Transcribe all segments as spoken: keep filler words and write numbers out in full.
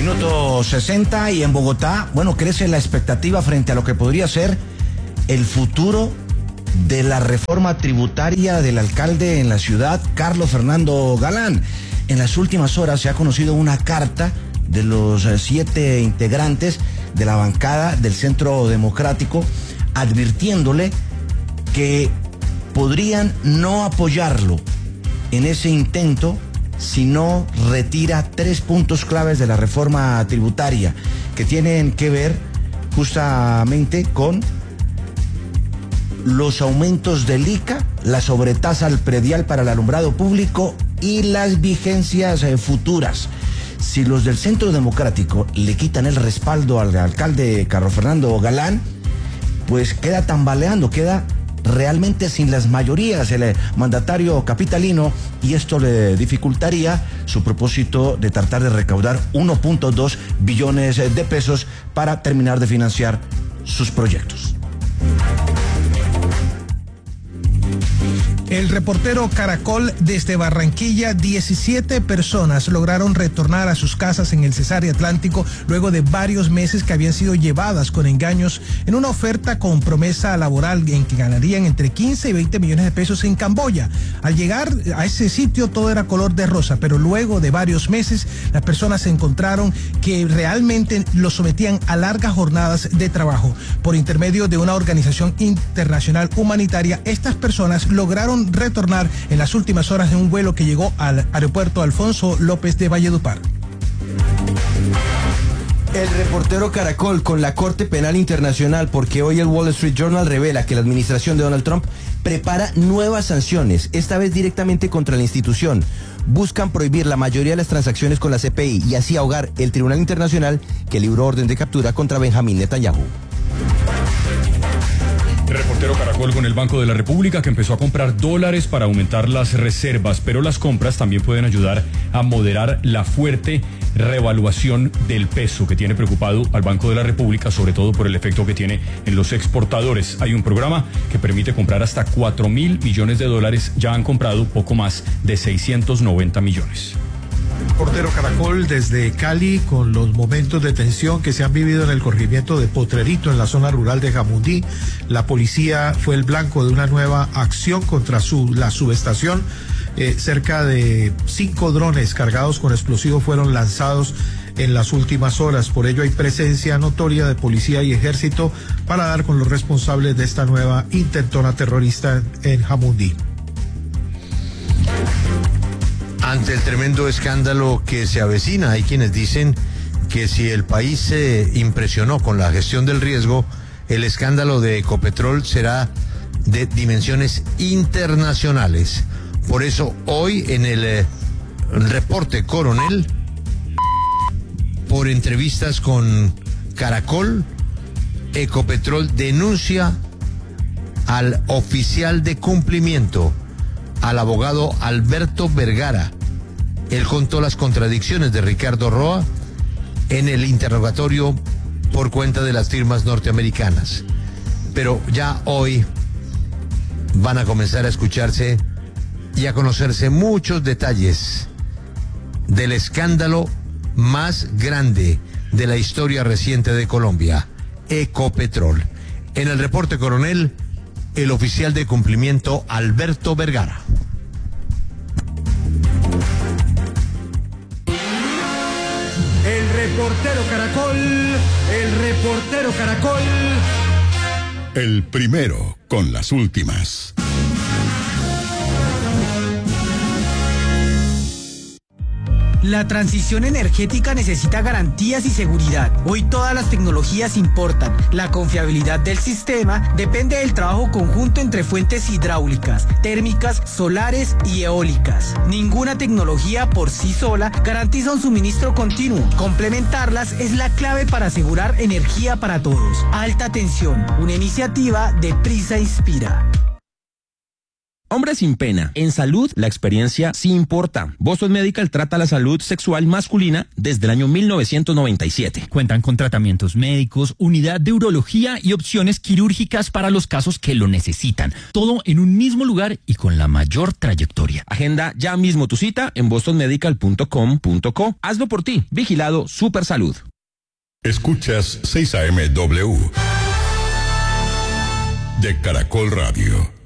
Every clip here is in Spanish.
Minuto sesenta y en Bogotá, bueno, crece la expectativa frente a lo que podría ser el futuro de la reforma tributaria del alcalde en la ciudad, Carlos Fernando Galán. En las últimas horas se ha conocido una carta de los siete integrantes de la bancada del Centro Democrático advirtiéndole que podrían no apoyarlo en ese intento si no retira tres puntos claves de la reforma tributaria que tienen que ver justamente con los aumentos del I C A, la sobretasa al predial para el alumbrado público y las vigencias eh, futuras. Si los del Centro Democrático le quitan el respaldo al alcalde Carlos Fernando Galán, pues queda tambaleando, queda realmente sin las mayorías el mandatario capitalino, y esto le dificultaría su propósito de tratar de recaudar uno punto dos billones de pesos para terminar de financiar sus proyectos. El reportero Caracol desde Barranquilla, diecisiete personas lograron retornar a sus casas en el Cesare Atlántico luego de varios meses que habían sido llevadas con engaños en una oferta con promesa laboral en que ganarían entre quince y veinte millones de pesos en Camboya. Al llegar a ese sitio todo era color de rosa, pero luego de varios meses las personas se encontraron que realmente los sometían a largas jornadas de trabajo. Por intermedio de una organización internacional humanitaria, estas personas lograron retornar en las últimas horas de un vuelo que llegó al aeropuerto Alfonso López de Valledupar. El reportero Caracol con la Corte Penal Internacional, porque hoy el Wall Street Journal revela que la administración de Donald Trump prepara nuevas sanciones, esta vez directamente contra la institución. Buscan prohibir la mayoría de las transacciones con la C P I y así ahogar el Tribunal Internacional que libró orden de captura contra Benjamín Netanyahu. El reportero Caracol con el Banco de la República, que empezó a comprar dólares para aumentar las reservas, pero las compras también pueden ayudar a moderar la fuerte revaluación del peso que tiene preocupado al Banco de la República, sobre todo por el efecto que tiene en los exportadores. Hay un programa que permite comprar hasta cuatro mil millones de dólares, ya han comprado poco más de seiscientos noventa millones. Portero Caracol desde Cali con los momentos de tensión que se han vivido en el corregimiento de Potrerito en la zona rural de Jamundí. La policía fue el blanco de una nueva acción contra su, la subestación. Eh, cerca de cinco drones cargados con explosivos fueron lanzados en las últimas horas. Por ello hay presencia notoria de policía y ejército para dar con los responsables de esta nueva intentona terrorista en Jamundí. Ante el tremendo escándalo que se avecina, hay quienes dicen que si el país se impresionó con la gestión del riesgo, el escándalo de Ecopetrol será de dimensiones internacionales. Por eso hoy en el eh, reporte Coronel, por entrevistas con Caracol, Ecopetrol denuncia al oficial de cumplimiento, al abogado Alberto Vergara. Él contó las contradicciones de Ricardo Roa en el interrogatorio por cuenta de las firmas norteamericanas. Pero ya hoy van a comenzar a escucharse y a conocerse muchos detalles del escándalo más grande de la historia reciente de Colombia, Ecopetrol. En el reporte Coronel, el oficial de cumplimiento Alberto Vergara. El reportero Caracol, el reportero Caracol. El primero con las últimas. La transición energética necesita garantías y seguridad. Hoy todas las tecnologías importan. La confiabilidad del sistema depende del trabajo conjunto entre fuentes hidráulicas, térmicas, solares y eólicas. Ninguna tecnología por sí sola garantiza un suministro continuo. Complementarlas es la clave para asegurar energía para todos. Alta tensión, una iniciativa de Prisa Inspira. Hombre sin pena. En salud, la experiencia sí importa. Boston Medical trata la salud sexual masculina desde el año mil novecientos noventa y siete. Cuentan con tratamientos médicos, unidad de urología y opciones quirúrgicas para los casos que lo necesitan. Todo en un mismo lugar y con la mayor trayectoria. Agenda ya mismo tu cita en boston medical punto com punto co. Hazlo por ti. Vigilado Super Salud. Escuchas seis A M W de Caracol Radio.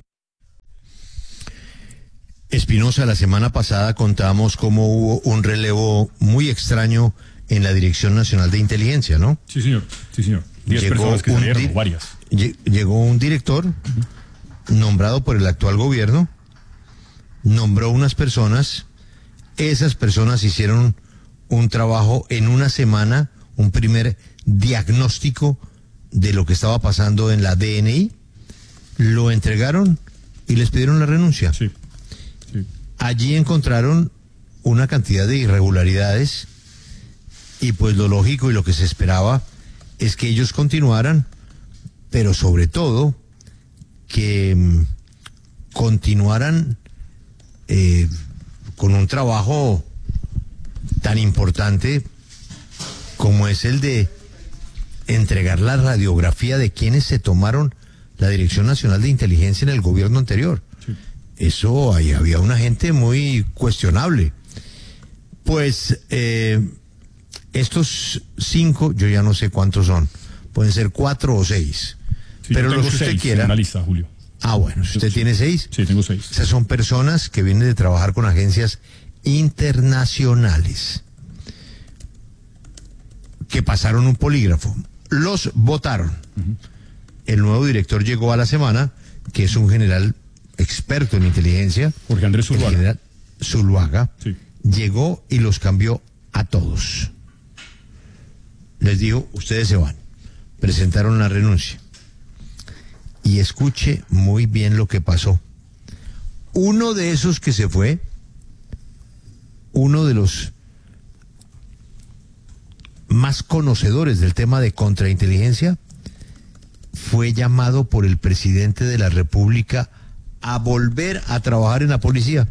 Espinosa, la semana pasada contamos cómo hubo un relevo muy extraño en la Dirección Nacional de Inteligencia, ¿no? Sí, señor. Sí, señor. Diez Llegó personas que un salieron, di- varias. lle- Llegó un director uh-huh. nombrado por el actual gobierno, nombró unas personas, esas personas hicieron un trabajo en una semana, un primer diagnóstico de lo que estaba pasando en la D N I, lo entregaron y les pidieron la renuncia. Sí. Allí encontraron una cantidad de irregularidades y pues lo lógico y lo que se esperaba es que ellos continuaran, pero sobre todo que mm, continuaran eh, con un trabajo tan importante como es el de entregar la radiografía de quienes se tomaron la Dirección Nacional de Inteligencia en el gobierno anterior. Eso, ahí había una gente muy cuestionable. Pues eh, estos cinco, yo ya no sé cuántos son, pueden ser cuatro o seis. Sí, pero yo los tengo que usted seis quiera. en la lista, Julio. Ah, bueno, si usted Sí. tiene seis. Sí, tengo seis. Esas son personas que vienen de trabajar con agencias internacionales, que pasaron un polígrafo. Los votaron. Uh-huh. El nuevo director llegó a la semana, que es un general experto en inteligencia, Jorge Andrés Zuluaga. el general Zuluaga, sí. Llegó y los cambió a todos. Les dijo, ustedes se van. Presentaron la renuncia. Y escuche muy bien lo que pasó. Uno de esos que se fue, uno de los más conocedores del tema de contrainteligencia, fue llamado por el presidente de la República a volver a trabajar en la policía.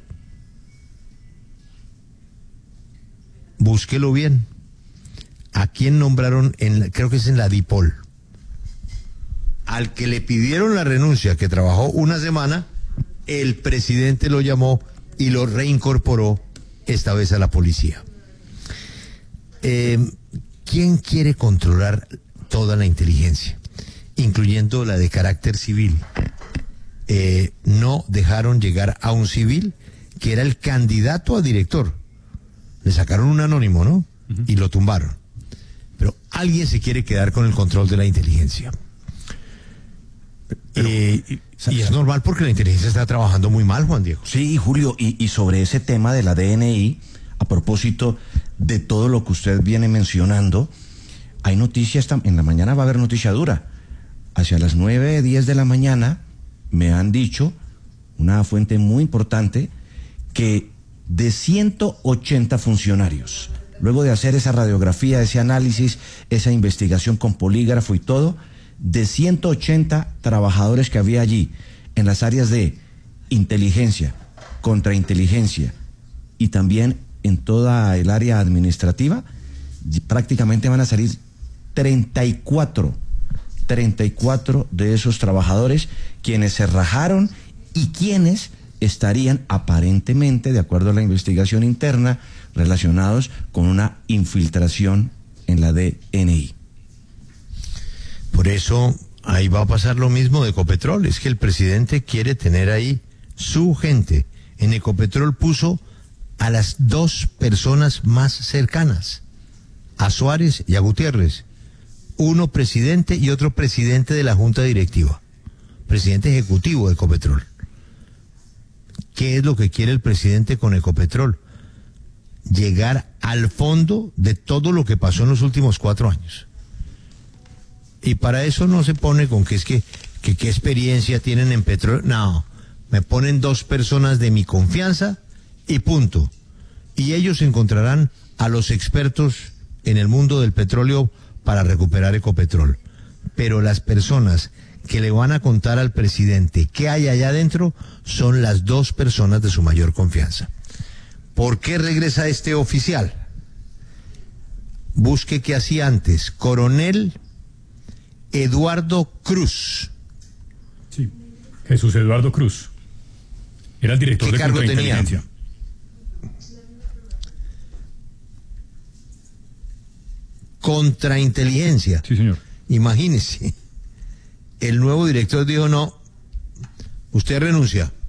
Búsquelo bien. ¿A quién nombraron? En la, creo que es en la DIPOL. Al que le pidieron la renuncia, que trabajó una semana, el presidente lo llamó y lo reincorporó esta vez a la policía. Eh, ¿Quién quiere controlar toda la inteligencia, incluyendo la de carácter civil? Eh, no dejaron llegar a un civil que era el candidato a director. Le sacaron un anónimo, ¿no? Uh-huh. Y lo tumbaron. Pero alguien se quiere quedar con el control de la inteligencia. Pero, eh, y, y es normal porque la inteligencia está trabajando muy mal, Juan Diego. Sí, Julio, y, y sobre ese tema de la D N I, a propósito de todo lo que usted viene mencionando, hay noticias, en la mañana va a haber noticia dura. Hacia las nueve, diez de la mañana me han dicho, una fuente muy importante, que de ciento ochenta funcionarios, luego de hacer esa radiografía, ese análisis, esa investigación con polígrafo y todo, de ciento ochenta trabajadores que había allí en las áreas de inteligencia, contrainteligencia y también en toda el área administrativa, prácticamente van a salir treinta y cuatro de esos trabajadores quienes se rajaron y quienes estarían aparentemente, de acuerdo a la investigación interna, relacionados con una infiltración en la D N I. Por eso ahí va a pasar lo mismo de Ecopetrol. Es que el presidente quiere tener ahí su gente. En Ecopetrol puso a las dos personas más cercanas, a Suárez y a Gutiérrez. Uno presidente y otro presidente de la Junta Directiva. Presidente ejecutivo de Ecopetrol. ¿Qué es lo que quiere el presidente con Ecopetrol? Llegar al fondo de todo lo que pasó en los últimos cuatro años. Y para eso no se pone con que es que, que qué experiencia tienen en petróleo. No, me ponen dos personas de mi confianza y punto. Y ellos encontrarán a los expertos en el mundo del petróleo para recuperar Ecopetrol. Pero las personas que le van a contar al presidente qué hay allá adentro son las dos personas de su mayor confianza. ¿Por qué regresa este oficial? Busque qué hacía antes. Coronel Eduardo Cruz. Sí, Jesús Eduardo Cruz. Era el director ¿Qué de cargo tenía? Contrainteligencia. Contrainteligencia. Sí, señor. Imagínese. El nuevo director dijo, no, usted renuncia.